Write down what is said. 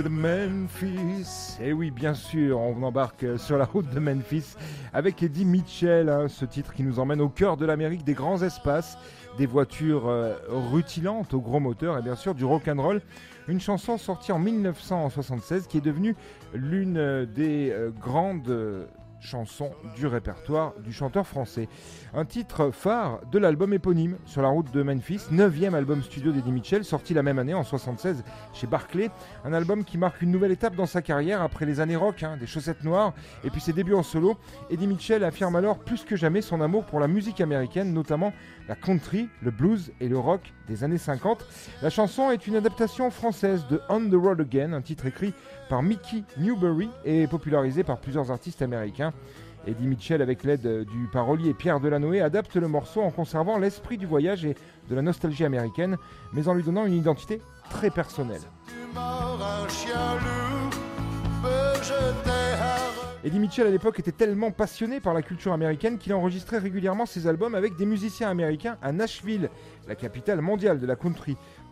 Memphis, et oui bien sûr, on embarque sur la route de Memphis avec Eddie Mitchell, hein, ce titre qui nous emmène au cœur de l'Amérique des grands espaces, des voitures rutilantes au gros moteur et bien sûr du rock'n'roll. Une chanson sortie en 1976 qui est devenue l'une des grandes chansons du répertoire du chanteur français. Un titre phare de l'album éponyme Sur la route de Memphis, 9e album studio d'Eddie Mitchell, sorti la même année en 76 chez Barclay. Un album qui marque une nouvelle étape dans sa carrière après les années rock, des chaussettes noires et puis ses débuts en solo. Eddie Mitchell affirme alors plus que jamais son amour pour la musique américaine, notamment la country, le blues et le rock des années 50. La chanson est une adaptation française de On the Road Again, un titre écrit par Mickey Newbury et popularisé par plusieurs artistes américains. Eddie Mitchell, avec l'aide du parolier Pierre Delanoë, adapte le morceau en conservant l'esprit du voyage et de la nostalgie américaine, mais en lui donnant une identité très personnelle. Eddie Mitchell à l'époque était tellement passionné par la culture américaine qu'il enregistrait régulièrement ses albums avec des musiciens américains à Nashville, la capitale mondiale de la country.